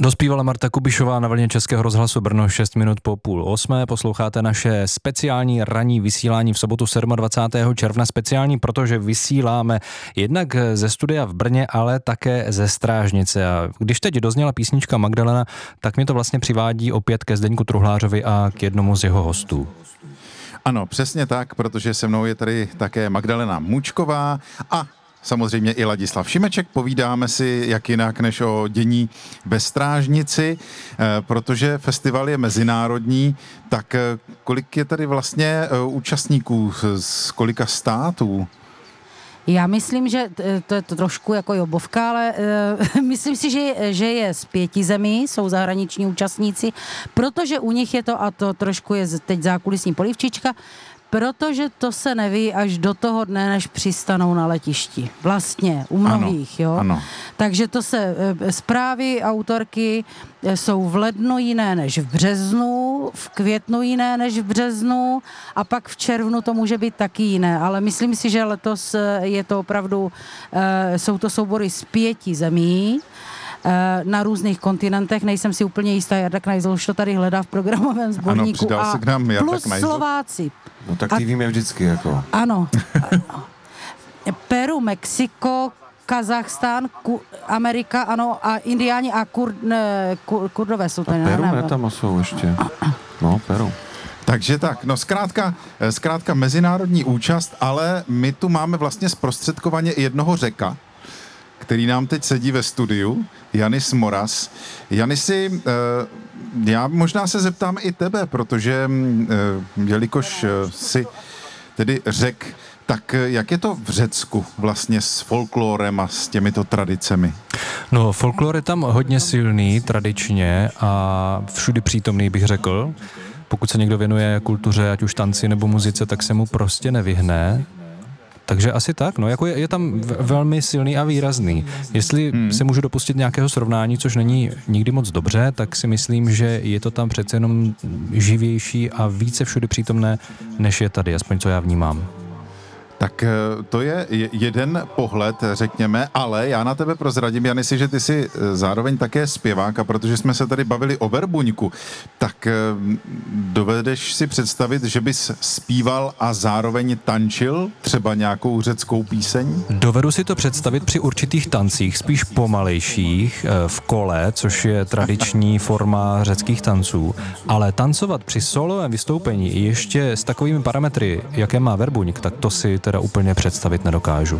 Dospívala Marta Kubišová na vlně Českého rozhlasu Brno 6 minut po 7:30. Posloucháte naše speciální ranní vysílání v sobotu 27. června. Speciální, protože vysíláme jednak ze studia v Brně, ale také ze Strážnice. A když teď dozněla písnička Magdalena, tak mě to vlastně přivádí opět ke Zdeňku Truhlářovi a k jednomu z jeho hostů. Ano, přesně tak, protože se mnou je tady také Magdalena Mučková a samozřejmě i Ladislav Šimeček. Povídáme si jak jinak než o dění ve Strážnici, protože festival je mezinárodní. Tak kolik je tady vlastně účastníků z kolika států? Já myslím, že to je trošku jako jobovka, ale myslím si, že je z 5 zemí, jsou zahraniční účastníci, protože u nich je to, a to trošku je teď zákulisní polívčička, protože to se neví až do toho dne, než přistanou na letišti. Vlastně, u mnohých, ano, jo. Ano. Takže to se, zprávy autorky jsou v lednu jiné než v březnu, v květnu jiné než v březnu a pak v červnu to může být taky jiné. Ale myslím si, že letos je to opravdu, jsou to soubory z 5 zemí, na různých kontinentech, nejsem si úplně jistá, Jarda Knajzl už to tady hledá v programovém sborníku. Ano, se k nám plus Slováci. No tak ty víme vždycky, jako. Ano. Peru, Mexiko, Kazachstán, Amerika, ano, a Indiáni a Kurdové jsou tady. Peru ne, tam jsou ještě. No, Peru. Takže tak, no zkrátka mezinárodní účast, ale my tu máme vlastně zprostředkovaně i jednoho Řeka, který nám teď sedí ve studiu, Janis Moras. Janisi, já možná se zeptám i tebe, protože jelikož si tedy Řek, tak jak je to v Řecku vlastně s folklorem a s těmito tradicemi? No, folklor je tam hodně silný, tradičně a všudy přítomný, bych řekl. Pokud se někdo věnuje kultuře, ať už tanci nebo muzice, tak se mu prostě nevyhne. Takže asi tak, no, jako je tam velmi silný a výrazný. Jestli se můžu dopustit nějakého srovnání, což není nikdy moc dobře, tak si myslím, že je to tam přece jenom živější a více všude přítomné, než je tady, aspoň co já vnímám. Tak to je jeden pohled, řekněme, ale já na tebe prozradím, Janisi, že ty jsi zároveň také zpěvák, a protože jsme se tady bavili o Verbuňku, tak dovedeš si představit, že bys zpíval a zároveň tančil třeba nějakou řeckou píseň? Dovedu si to představit při určitých tancích, spíš pomalejších, v kole, což je tradiční forma řeckých tanců, ale tancovat při solovém vystoupení ještě s takovými parametry, jaké má Verbuňk, tak to si teda úplně představit nedokážu.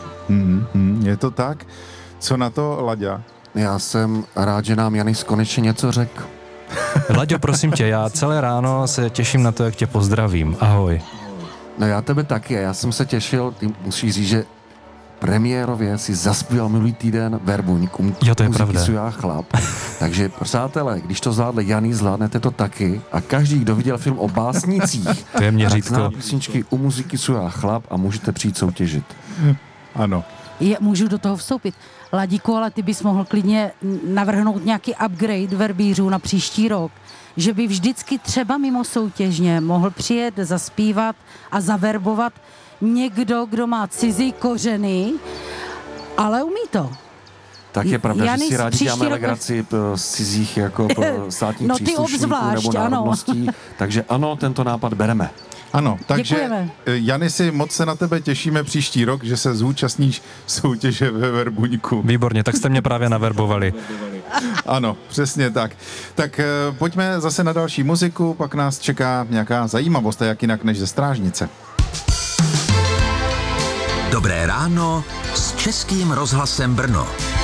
Je to tak? Co na to, Laďa? Já jsem rád, že nám Janis konečně něco řekl. Laďo, prosím tě, já celé ráno se těším na to, jak tě pozdravím. Ahoj. No já tebe taky, já jsem se těšil, ty musíš říct, že premiérově si zaspíval minulý týden Verbuňku. Jo, to je pravda. Sujá chlap. Takže, přátelé, když to zvládne Janis, zvládnete to taky. A každý, kdo viděl film o básnicích, to je měřítko. Tak zná písničky U muziky Sujá chlap a můžete přijít soutěžit. Ano. Můžu do toho vstoupit. Ladíku, ale ty bys mohl klidně navrhnout nějaký upgrade verbířů na příští rok, že by vždycky třeba mimo soutěžně mohl přijet, zaspívat a zaverbovat někdo, kdo má cizí kořeny, ale umí to. Tak je pravda, Janis, že si rádi děláme rok... legraci z cizích jako státních příslušníků nebo národností. Ano. Takže ano, tento nápad bereme. Ano, takže děkujeme. Janisi, moc se na tebe těšíme příští rok, že se zúčastníš soutěže ve Verbuňku. Výborně, tak jste mě právě naverbovali. Ano, přesně tak. Tak pojďme zase na další muziku, pak nás čeká nějaká zajímavost, jak jinak než ze Strážnice. Dobré ráno s Českým rozhlasem Brno.